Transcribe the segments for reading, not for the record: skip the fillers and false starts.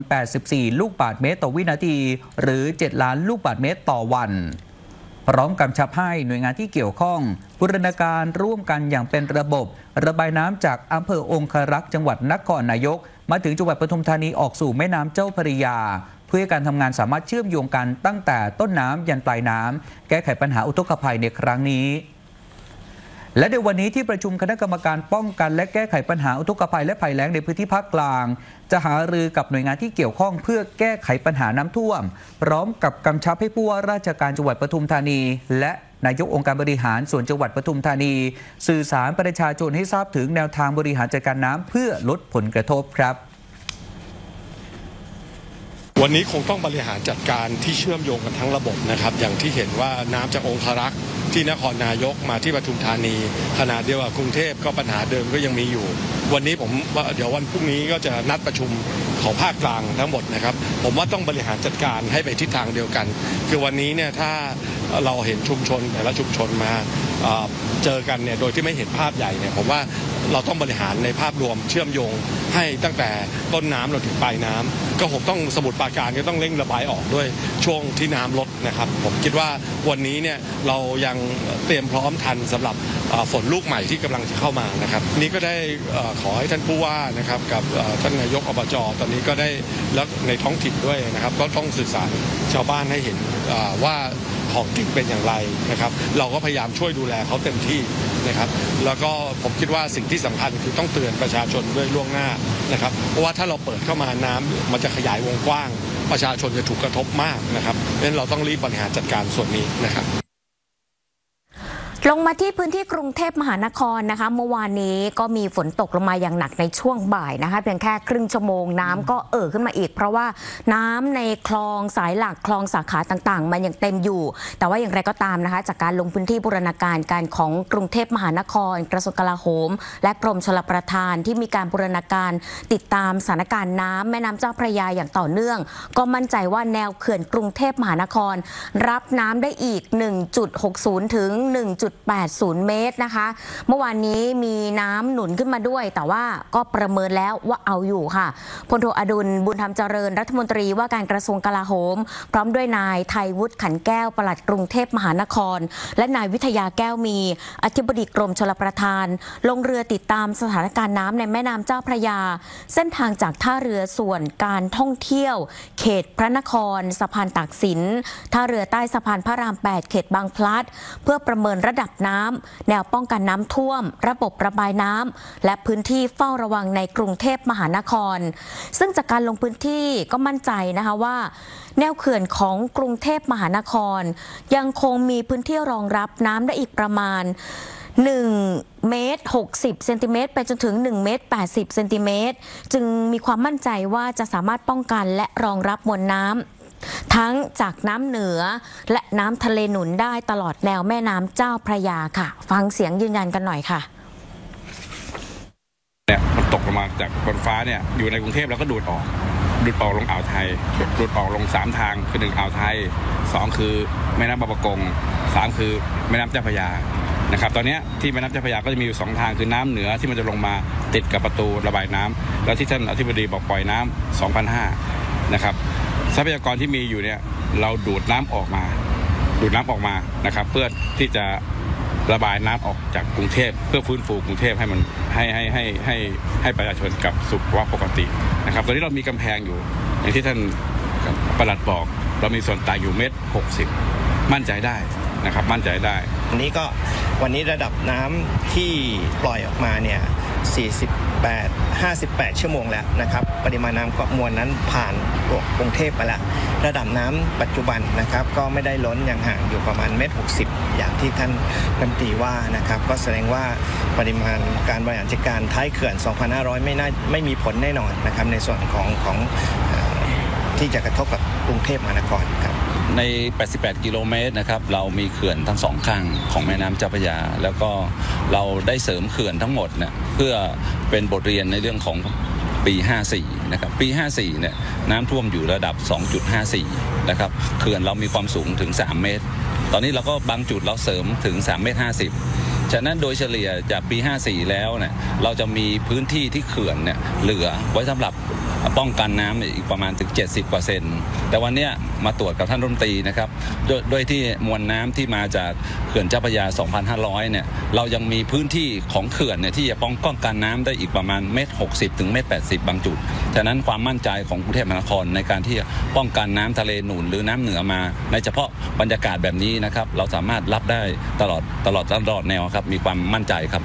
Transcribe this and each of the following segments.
84 ลูกบาศก์เมตรต่อวินาทีหรือ 7 ล้านลูกบาศก์เมตรต่อวันพร้อมกำชับให้หน่วยงานที่เกี่ยวข้องบูรณาการร่วมกันอย่างเป็นระบบระบายน้ำจากอำเภอองครักษ์จังหวัดนครนายกมาถึงจังหวัดปทุมธานีออกสู่แม่น้ำเจ้าพระยาเพื่อให้การทำงานสามารถเชื่อมโยงกันตั้งแต่ต้นน้ำยันปลายน้ำแก้ไขปัญหาอุทกภัยในครั้งนี้และในวันนี้ที่ประชุมคณะกรรมการป้องกันและแก้ไขปัญหาอุทกภัยและภัยแล้งในพื้นที่ภาคกลางจะหารือกับหน่วยงานที่เกี่ยวข้องเพื่อแก้ไขปัญหาน้ำท่วมพร้อมกับกำชับให้ผู้ว่าราชการจังหวัดปทุมธานีและนายกองค์การบริหารส่วนจังหวัดปทุมธานีสื่อสารประชาชนให้ทราบถึงแนวทางบริหารจัดการน้ำเพื่อลดผลกระทบครับวันนี้คงต้องบริหารจัดการที่เชื่อมโยงกันทั้งระบบนะครับอย่างที่เห็นว่าน้ำจากองครักษ์ที่นครนายกมาที่ปทุมธานีขณะเดียวกับกรุงเทพก็ปัญหาเดิมก็ยังมีอยู่วันนี้ผมว่าเดี๋ยววันพรุ่งนี้ก็จะนัดประชุมของภาคกลางทั้งหมดนะครับผมว่าต้องบริหารจัดการให้ไปทิศทางเดียวกันคือวันนี้เนี่ยถ้าเราเห็นชุมชนแต่ละชุมชนมาเจอกันเนี่ยโดยที่ไม่เห็นภาพใหญ่เนี่ยผมว่าเราต้องบริหารในภาพรวมเชื่อมโยงให้ตั้งแต่ต้นน้ำเราถึงปลายน้ำก็ผมต้องสมุทรปราการก็ต้องเร่งระบายออกด้วยช่วงที่น้ำลดนะครับผมคิดว่าวันนี้เนี่ยเรายังเตรียมพร้อมทันสำหรับฝนลูกใหม่ที่กำลังจะเข้ามานะครับนี้ก็ได้ขอให้ท่านผู้ว่านะครับกับท่านนายกอบจตอนนี้ก็ได้แล้วในท้องถิ่นด้วยนะครับก็ต้องสื่อสารชาวบ้านให้เห็นว่าของจริงเป็นอย่างไรนะครับเราก็พยายามช่วยดูแลเขาเต็มที่นะครับแล้วก็ผมคิดว่าสิ่งที่สำคัญคือต้องเตือนประชาชนด้วยล่วงหน้านะครับเพราะว่าถ้าเราเปิดเข้ามาน้ำมันจะขยายวงกว้างประชาชนจะถูกกระทบมากนะครับเพราะฉะนั้นเราต้องรีบบริหารจัดการส่วนนี้นะครับลงมาที่พื้นที่กรุงเทพมหานครนะคะเมื่อวานนี้ก็มีฝนตกลงมาอย่างหนักในช่วงบ่ายนะคะเพียงแค่ครึ่งชั่วโมงน้ำก็ขึ้นมาอีกเพราะว่าน้ำในคลองสายหลักคลองสาขาต่างๆมันยังเต็มอยู่แต่ว่าอย่างไรก็ตามนะคะจากการลงพื้นที่บูรณาการของกรุงเทพมหานครกระทรวงกลาโหมและกรมชลประทานที่มีการบูรณาการติดตามสถานการณ์น้ำแม่น้ำเจ้าพระยาอย่างต่อเนื่องก็มั่นใจว่าแนวเขื่อนกรุงเทพมหานครรับน้ำได้อีก 1.60 ถึง 1.80 เมตรนะคะเมื่อวานนี้มีน้ำหนุนขึ้นมาด้วยแต่ว่าก็ประเมินแล้วว่าเอาอยู่ค่ะพลโทอดุลบุญธรรมเจริญรัฐมนตรีว่าการกระทรวงกลาโหมพร้อมด้วยนายไทยวุฒิขันแก้วปลัดกรุงเทพมหานครและนายวิทยาแก้วมีอธิบดีกรมชลประทานลงเรือติดตามสถานการณ์น้ำในแม่น้ำเจ้าพระยาเส้นทางจากท่าเรือส่วนการท่องเที่ยวเขตพระนครสะพานตากสินท่าเรือใต้สะพานพระราม 8 เขตบางพลัดเพื่อประเมินระดับน้ำแนวป้องกันน้ำท่วมระบบระบายน้ำและพื้นที่เฝ้าระวังในกรุงเทพมหานครซึ่งจากการลงพื้นที่ก็มั่นใจนะคะว่าแนวเขื่อนของกรุงเทพมหานครยังคงมีพื้นที่รองรับน้ำได้อีกประมาณ1 เมตร 60 เซนติเมตรไปจนถึง1 เมตร 80 เซนติเมตรจึงมีความมั่นใจว่าจะสามารถป้องกันและรองรับมวลน้ำทั้งจากน้ำเหนือและน้ำทะเลหนุนได้ตลอดแนวแม่น้ำเจ้าพระยาค่ะฟังเสียงยืนยันกันหน่อยค่ะเนี่ยมันตกลงมาจากบนฟ้าเนี่ยอยู่ในกรุงเทพแล้วก็ดูดออกลงอ่าวไทยดูดออกลง3ทางคือ1อ่าวไทย2คือแม่น้ำบางประกง3คือแม่น้ำเจ้าพระยานะครับตอนนี้ที่แม่น้ำเจ้าพระยาก็จะมีอยู่2ทางคือน้ำเหนือที่มันจะลงมาติดกับประตูระบายน้ำแล้วที่ท่านอธิบดีบอกปล่อยน้ำ 2,500 นะครับทรัพยากรที่มีอยู่เนี่ยเราดูดน้ำออกมานะครับเพื่อที่จะระบายน้ำออกจากกรุงเทพเพื่อฟื้นฟูกรุงเทพให้มันให้ประชาชนกลับสู่ภาวะปกตินะครับตอนนี้เรามีกำแพงอยู่อย่างที่ท่านปลัดบอกเรามีส่วนต่างอยู่1.60 เมตรมั่นใจได้นะครับมั่นใจได้วันนี้ระดับน้ำที่ปล่อยออกมาเนี่ย58 ชั่วโมงแล้วนะครับปริมาณน้ำมวลนั้นผ่านกรุงเทพไปแล้วระดับน้ำปัจจุบันนะครับก็ไม่ได้ล้นอย่างห่างอยู่ประมาณ1.60 เมตรอย่างที่ท่านรัฐมนตรีว่านะครับก็แสดงว่าปริมาณการบริหารจัดการท้ายเขื่อน 2,500 ไม่มีผลแน่นอนนะครับในส่วนของที่จะกระทบกับกรุงเทพมหานครครับใน88 กิโลเมตรนะครับเรามีเขื่อนทั้ง2ข้างของแม่น้ำเจ้าพระยาแล้วก็เราได้เสริมเขื่อนทั้งหมดเนี่ยเพื่อเป็นบทเรียนในเรื่องของปี 54 นะครับปี 54 เนี่ยน้ำท่วมอยู่ระดับ 2.54 นะครับเขื่อนเรามีความสูงถึง 3 เมตรตอนนี้เราก็บางจุดเราเสริมถึง 3.50 เมตรฉะนั้นโดยเฉลี่ยจากปี 54 แล้วเนี่ยเราจะมีพื้นที่ที่เขื่อนเนี่ยเหลือไว้สำหรับป้องกันน้ำอีกประมาณถึง 70%แต่วันนี้มาตรวจกับท่านรัฐมนตรีนะครับด้วยที่มวลน้ำที่มาจากเขื่อนเจ้าพระยา 2,500 เนี่ยเรายังมีพื้นที่ของเขื่อนเนี่ยที่จะป้องกันน้ำได้อีกประมาณ1.60 ถึง1.80 บางจุดฉะนั้นความมั่นใจของกรุงเทพมหานครในการที่จะป้องกันน้ำทะเลหนุนหรือน้ำเหนือมาในเฉพาะบรรยากาศแบบนี้นะครับเราสามารถรับได้ตลอดแนวครับมีความมั่นใจครับ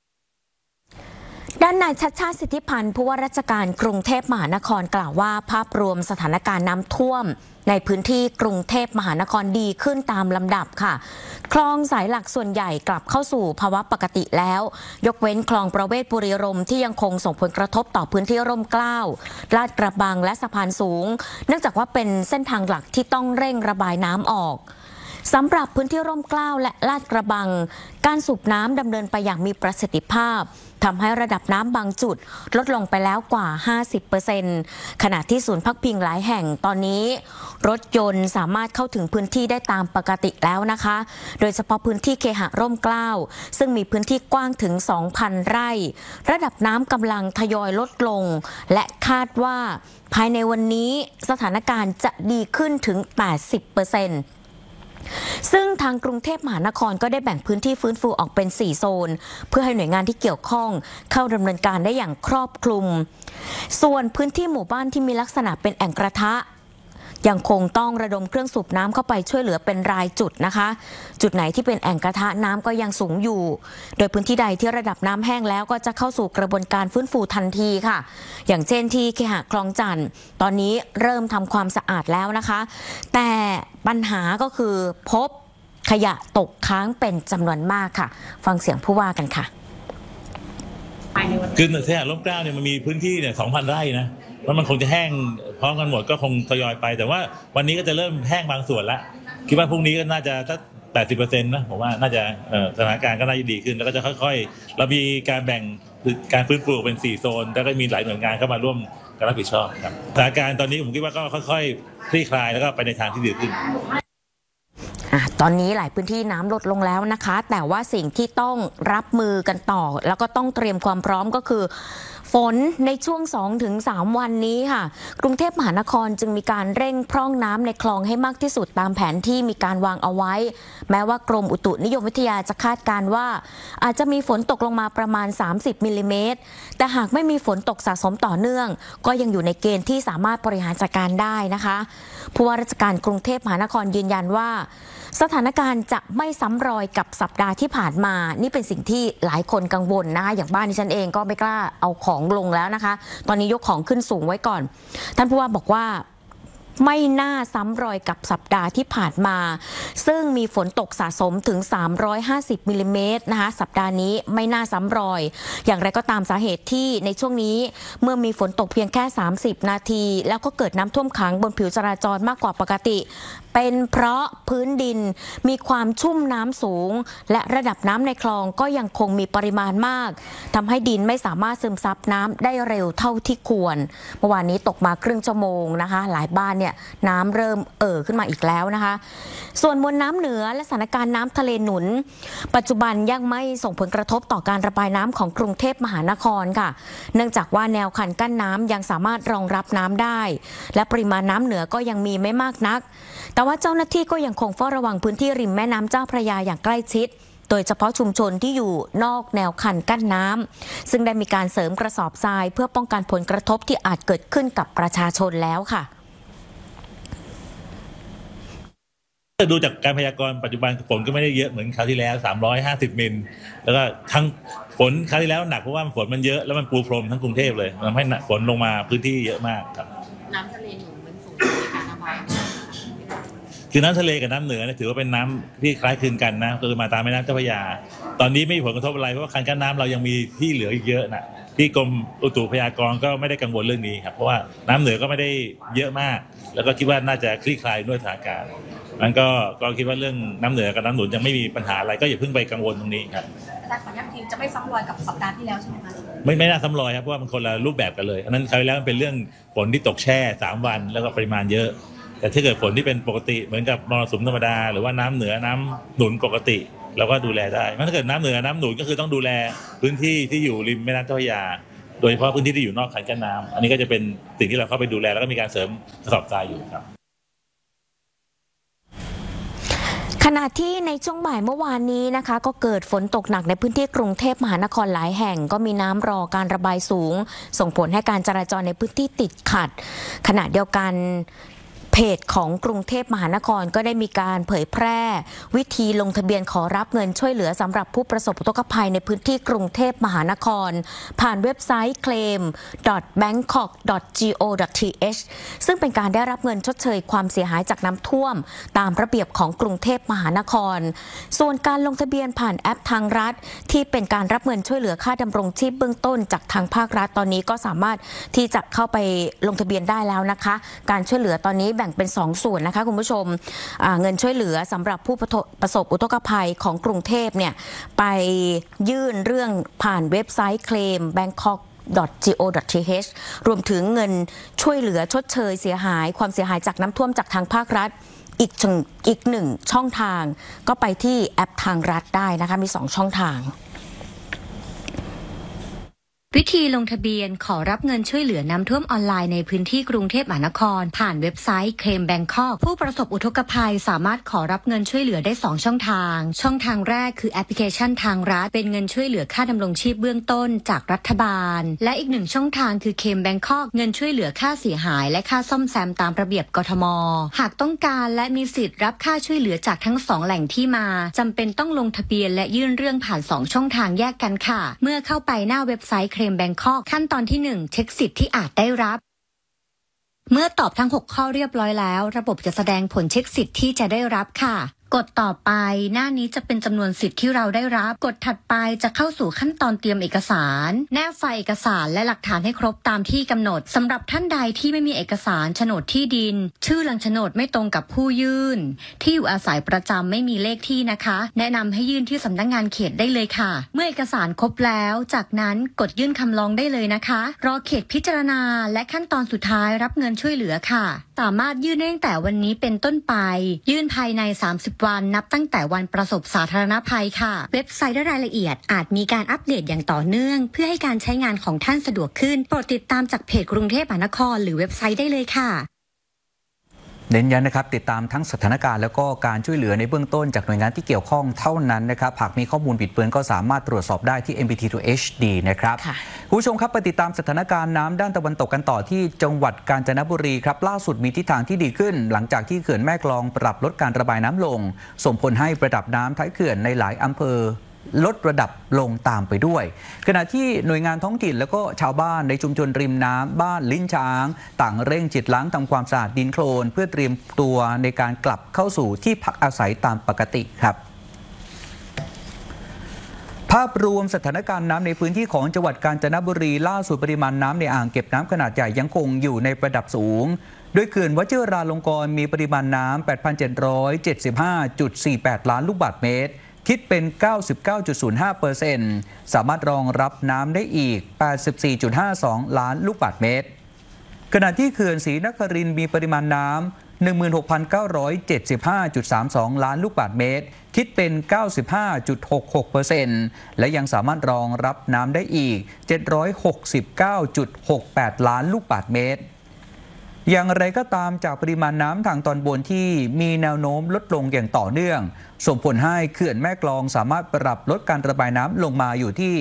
ด้านนายชัชชาติสิทธิพันธ์ผู้ว่าราชการกรุงเทพมหานครกล่าวว่าภาพรวมสถานการณ์น้ำท่วมในพื้นที่กรุงเทพมหานครดีขึ้นตามลำดับค่ะคลองสายหลักส่วนใหญ่กลับเข้าสู่ภาวะปกติแล้วยกเว้นคลองประเวศบุรีรมย์ที่ยังคงส่งผลกระทบต่อพื้นที่ร่มเกล้าลาดกระบังและสะพานสูงเนื่องจากว่าเป็นเส้นทางหลักที่ต้องเร่งระบายน้ำออกสำหรับพื้นที่ร่มเกล้าและลาดกระบังการสูบน้ำดำเนินไปอย่างมีประสิทธิภาพทำให้ระดับน้ำบางจุดลดลงไปแล้วกว่า 50% ขณะที่ศูนย์พักพิงหลายแห่งตอนนี้รถยนต์สามารถเข้าถึงพื้นที่ได้ตามปกติแล้วนะคะโดยเฉพาะพื้นที่เคหะร่มเกล้าซึ่งมีพื้นที่กว้างถึง 2,000 ไร่ระดับน้ำกำลังทยอยลดลงและคาดว่าภายในวันนี้สถานการณ์จะดีขึ้นถึง 80%ซึ่งทางกรุงเทพมหานครก็ได้แบ่งพื้นที่ฟื้นฟูออกเป็น4โซนเพื่อให้หน่วยงานที่เกี่ยวข้องเข้าดำเนินการได้อย่างครอบคลุมส่วนพื้นที่หมู่บ้านที่มีลักษณะเป็นแอ่งกระทะยังคงต้องระดมเครื่องสูบน้ำเข้าไปช่วยเหลือเป็นรายจุดนะคะจุดไหนที่เป็นแอ่งกระทะน้ำก็ยังสูงอยู่โดยพื้นที่ใดที่ระดับน้ำแห้งแล้วก็จะเข้าสู่กระบวนการฟื้นฟูทันทีค่ะอย่างเช่นที่เคหะคลองจันทน์ตอนนี้เริ่มทำความสะอาดแล้วนะคะแต่ปัญหาก็คือพบขยะตกค้างเป็นจำนวนมากค่ะฟังเสียงผู้ว่ากันค่ะคือเคหะร่มเกล้าเนี่ยมันมีพื้นที่เนี่ย 2,000 ไร่นะแล้วมันคงจะแห้งพร้อมกันหมดก็คงทยอยไปแต่ว่าวันนี้ก็จะเริ่มแห้งบางส่วนแล้วคิดว่าพรุ่งนี้ก็น่าจะสัก 80% นะผมว่าน่าจะสถานการณ์ก็น่าจะดีขึ้นแล้วก็จะค่อยๆเรามีการแบ่งการฟื้นฟูเป็น4โซนแล้วก็มีหลายหน่วยงานเข้ามาร่วมกันรับผิดชอบครับสถานการณ์ตอนนี้ผมคิดว่าก็ค่อยๆคลี่คลายแล้วก็ไปในทางที่ดีขึ้นตอนนี้หลายพื้นที่น้ำลดลงแล้วนะคะแต่ว่าสิ่งที่ต้องรับมือกันต่อแล้วก็ต้องเตรียมความพร้อมก็คือฝนในช่วง 2-3 วันนี้ค่ะกรุงเทพมหานครจึงมีการเร่งพร่องน้ำในคลองให้มากที่สุดตามแผนที่มีการวางเอาไว้แม้ว่ากรมอุตุนิยมวิทยาจะคาดการณ์ว่าอาจจะมีฝนตกลงมาประมาณ30มิลลิเมตรแต่หากไม่มีฝนตกสะสมต่อเนื่องก็ยังอยู่ในเกณฑ์ที่สามารถบริหารจัดการได้นะคะผู้ว่าราชการกรุงเทพมหานครยืนยันว่าสถานการณ์จะไม่ซ้ำรอยกับสัปดาห์ที่ผ่านมานี่เป็นสิ่งที่หลายคนกังวลนะคะอย่างบ้านดิฉันเองก็ไม่กล้าเอาของลงแล้วนะคะตอนนี้ยกของขึ้นสูงไว้ก่อนท่านผู้ว่าบอกว่าไม่น่าซ้ำรอยกับสัปดาห์ที่ผ่านมาซึ่งมีฝนตกสะสมถึง350มิลลิเมตรนะคะสัปดาห์นี้ไม่น่าซ้ำรอยอย่างไรก็ตามสาเหตุที่ในช่วงนี้เมื่อมีฝนตกเพียงแค่30นาทีแล้วก็เกิดน้ำท่วมขังบนผิวจราจรมากกว่าปกติเป็นเพราะพื้นดินมีความชุ่มน้ำสูงและระดับน้ำในคลองก็ยังคงมีปริมาณมากทำให้ดินไม่สามารถซึมซับน้ำได้เร็วเท่าที่ควรเมื่อวานนี้ตกมาครึ่งชั่วโมงนะคะหลายบ้านเนี่ยน้ำเริ่มขึ้นมาอีกแล้วนะคะส่วนมวลน้ำเหนือและสถานการณ์น้ำทะเลหนุนปัจจุบันยังไม่ส่งผลกระทบต่อการระบายน้ำของกรุงเทพมหานครค่ะเนื่องจากว่าแนวคันกั้นน้ำยังสามารถรองรับน้ำได้และปริมาณน้ำเหนือก็ยังมีไม่มากนักแต่ว่าเจ้าหน้าที่ก็ยังคงเฝ้าระวังพื้นที่ริมแม่น้ำเจ้าพระยาอย่างใกล้ชิดโดยเฉพาะชุมชนที่อยู่นอกแนวคันกั้นน้ำซึ่งได้มีการเสริมกระสอบทรายเพื่อป้องกันผลกระทบที่อาจเกิดขึ้นกับประชาชนแล้วค่ะดูจากการพยากรณ์ปัจจุบันฝนก็ไม่ได้เยอะเหมือนคราวที่แล้ว350มิลแล้วก็ทั้งฝนคราวที่แล้วหนักเพราะว่าฝนมันเยอะแล้วมันปูพรมทั้งกรุงเทพเลยทำให้ฝนลงมาพื้นที่เยอะมากครับน้ำทะเลหนุนมันสูงในการระบายคือน้ำทะเลกับน้ำเหนือถือว่าเป็นน้ำที่คล้ายคลึงกันนะคือมาตามแม่น้ำเจ้าพระยาตอนนี้ไม่มีผลกระทบอะไรเพราะว่าคันกั้นน้ำเรายังมีที่เหลืออีกเยอะนะที่กรมอุตุพยากรณ์ก็ไม่ได้กังวลเรื่องนี้ครับเพราะว่าน้ำเหนือก็ไม่ได้เยอะมากแล้วก็คิดว่าน่าจะคลี่คลายด้วยสถานการณ์มันก็คิดว่าเรื่องน้ำเหนือกับน้ำหนุนยังไม่มีปัญหาอะไรก็อย่าเพิ่งไปกังวลตรงนี้ครับอาจารย์ขอย้ำทีจะไม่ซ้ำรอยกับสัปดาห์ที่แล้วใช่ไหมคะไม่น่าซ้ำรอยครับเพราะว่ามันคนละรูปแบบกันเลยอันนั้นคราวที่แล้วมันเป็นเรื่องฝนที่ตกแช่3วันแล้วก็ปริมาณเยอะแต่ถ้าเกิดฝนที่เป็นปกติเหมือนกับมรสุมธรรมดาหรือว่าน้ำเหนือน้ำหนุนปกติเราก็ดูแลได้ถ้าเกิดน้ำเหนือน้ำหนุนก็คือต้องดูแลพื้นที่ที่อยู่ริมแม่น้ำเจ้าพระยาโดยเฉพาะพื้นที่ที่อยู่นอกคันกั้นน้ำอันนี้ก็จะเป็นสิ่งที่เราเข้าไปดูแลแล้วก็มีการเสริมกระสอบทรายอยู่ครับขณะที่ในช่วงบ่ายเมื่อวานนี้นะคะก็เกิดฝนตกหนักในพื้นที่กรุงเทพมหานครหลายแห่งก็มีน้ำรอการระบายสูงส่งผลให้การจราจรในพื้นที่ติดขัดขณะเดียวกันเพจของกรุงเทพมหานครก็ได้มีการเผยแพร่วิธีลงทะเบียนขอรับเงินช่วยเหลือสำหรับผู้ประสบอุทกภัยในพื้นที่กรุงเทพมหานครผ่านเว็บไซต์ claim.bangkok.go.th ซึ่งเป็นการได้รับเงินชดเชยความเสียหายจากน้ำท่วมตามระเบียบของกรุงเทพมหานครส่วนการลงทะเบียนผ่านแอปทางรัฐที่เป็นการรับเงินช่วยเหลือค่าดำรงชีพเบื้องต้นจากทางภาครัฐตอนนี้ก็สามารถที่จะเข้าไปลงทะเบียนได้แล้วนะคะการช่วยเหลือตอนนี้แบ่งเป็น2 ส่วนนะคะคุณผู้ชมเงินช่วยเหลือสำหรับผู้ประสบอุทกภัยของกรุงเทพเนี่ยไปยื่นเรื่องผ่านเว็บไซต์ claim.bangkok.go.th รวมถึงเงินช่วยเหลือชดเชยเสียหายความเสียหายจากน้ำท่วมจากทางภาครัฐอีกหนึ่งช่องทางก็ไปที่แอปทางรัฐได้นะคะมี2 ช่องทางวิธีลงทะเบียนขอรับเงินช่วยเหลือน้ำท่วมออนไลน์ในพื้นที่กรุงเทพมหานครผ่านเว็บไซต์ Claim Bangkok ผู้ประสบอุทกภัยสามารถขอรับเงินช่วยเหลือได้2 ช่องทางช่องทางแรกคือแอปพลิเคชันทางรัฐเป็นเงินช่วยเหลือค่าดำรงชีพเบื้องต้นจากรัฐบาลและอีก1 ช่องทางคือ Claim Bangkok เงินช่วยเหลือค่าเสียหายและค่าซ่อมแซมตามระเบียบกทม.หากต้องการและมีสิทธิ์รับค่าช่วยเหลือจากทั้ง2 แหล่งที่มาจำเป็นต้องลงทะเบียนและยื่นเรื่องผ่าน2 ช่องทางแยกกันค่ะเมื่อเข้าไปหน้าเว็บไซต์ Claim Bangkokขั้นตอนที่1เช็คสิทธิ์ที่อาจได้รับเมื่อตอบทั้ง6 ข้อเรียบร้อยแล้วระบบจะแสดงผลเช็คสิทธิ์ที่จะได้รับค่ะกดต่อไปหน้านี้จะเป็นจำนวนสิทธิ์ที่เราได้รับกดถัดไปจะเข้าสู่ขั้นตอนเตรียมเอกสารแนบไฟล์เอกสารและหลักฐานให้ครบตามที่กำหนดสำหรับท่านใดที่ไม่มีเอกสารโฉนดที่ดินชื่อหลังโฉนดไม่ตรงกับผู้ยื่นที่อยู่อาศัยประจำไม่มีเลขที่นะคะแนะนำให้ยื่นที่สำนักงานเขตได้เลยค่ะเมื่อเอกสารครบแล้วจากนั้นกดยื่นคำร้องได้เลยนะคะรอเขตพิจารณาและขั้นตอนสุดท้ายรับเงินช่วยเหลือค่ะสามารถยื่นได้ตั้งแต่วันนี้เป็นต้นไปยื่นภายใน30 วันนับตั้งแต่วันประสบสาธารณภัยค่ะเว็บไซต์และรายละเอียดอาจมีการอัปเดตอย่างต่อเนื่องเพื่อให้การใช้งานของท่านสะดวกขึ้นโปรดติดตามจากเพจกรุงเทพมหานครหรือเว็บไซต์ได้เลยค่ะเน้นย้ำนะครับติดตามทั้งสถานการณ์แล้วก็การช่วยเหลือในเบื้องต้นจากหน่วยงานที่เกี่ยวข้องเท่านั้นนะครับหากมีข้อมูลบิดเบือนก็สามารถตรวจสอบได้ที่ MPT2HD นะครับคุณผู้ชมครับไปติดตามสถานการณ์น้ำด้านตะวันตกกันต่อที่จังหวัดกาญจนบุรีครับล่าสุดมีทิศทางที่ดีขึ้นหลังจากที่เขื่อนแม่กลองปรับลดการระบายน้ำลงส่งผลให้ระดับน้ำท้ายเขื่อนในหลายอำเภอลดระดับลงตามไปด้วยขณะที่หน่วยงานท้องถิ่นแล้วก็ชาวบ้านในชุมชนริมน้ำบ้านลิ้นช้างต่างเร่งฉีดล้างทำความสะอาดดินโคลนเพื่อเตรียมตัวในการกลับเข้าสู่ที่พักอาศัยตามปกติครับภาพรวมสถานการณ์น้ำในพื้นที่ของจังหวัดกาญจนบุรีล่าสุดปริมาณน้ำในอ่างเก็บน้ำขนาดใหญ่ยังคงอยู่ในระดับสูงโดยเขื่อนวชิราลงกรณ์มีปริมาณน้ำ 8,775.48 ล้านลูกบาศก์เมตรคิดเป็น 99.05% สามารถรองรับน้ำได้อีก 84.52 ล้านลูกบาศก์เมตรขณะที่เขื่อนศรีนครินทร์มีปริมาณน้ำ 16,975.32 ล้านลูกบาศก์เมตรคิดเป็น 95.66% และยังสามารถรองรับน้ำได้อีก 769.68 ล้านลูกบาศก์เมตรอย่างไรก็ตามจากปริมาณน้ำทางตอนบนที่มีแนวโน้มลดลงอย่างต่อเนื่องส่งผลให้เขื่อนแม่กลองสามารถปรับลดการระบายน้ำลงมาอยู่ที่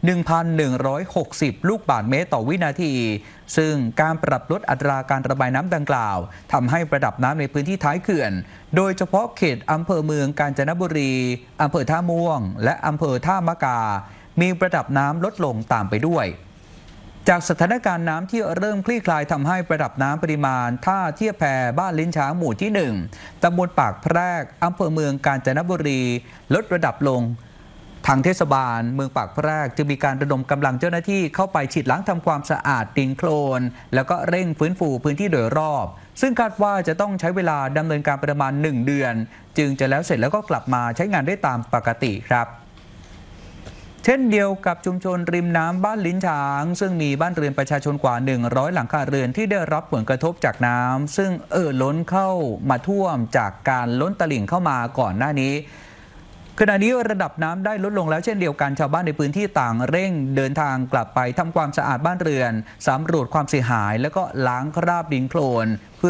1,160 ลูกบาศก์เมตรต่อวินาทีซึ่งการปรับลดอัตราการระบายน้ำดังกล่าวทำให้ระดับน้ำในพื้นที่ท้ายเขื่อนโดยเฉพาะเขตอำเภอเมืองกาญจนบุรีอำเภอท่าม่วงและอำเภอท่ามะกามีระดับน้ำลดลงตามไปด้วยจากสถานการณ์น้ำที่เริ่มคลี่คลายทำให้ระดับน้ำปริมาณท่าเทียบแพบ้านลิ้นช้างหมู่ที่ 1ตำบลปากแพรกอำเภอเมืองกาญจนบุรีลดระดับลงทางเทศบาลเมืองปากแพรกจึงมีการระดมกำลังเจ้าหน้าที่เข้าไปฉีดล้างทำความสะอาดดินโคลนแล้วก็เร่งฟื้นฟูพื้นที่โดยรอบซึ่งคาดว่าจะต้องใช้เวลาดำเนินการประมาณ1 เดือนจึงจะแล้วเสร็จแล้วก็กลับมาใช้งานได้ตามปกติครับเช่นเดียวกับชุมชนริมน้ำบ้านลิ้นช้างซึ่งมีบ้านเรือนประชาชนกว่า100หลังคาเรือนที่ได้รับผลกระทบจากน้ำซึ่งล้นเข้ามาท่วมจากการล้นตลิ่งเข้ามาก่อนหน้านี้ขณะนี้ระดับน้ำได้ลดลงแล้วเช่นเดียวกันชาวบ้านในพื้นที่ต่างเร่งเดินทางกลับไปทำความสะอาดบ้านเรือนสำรวจความเสียหายแล้วก็ล้างคราบดินโคลน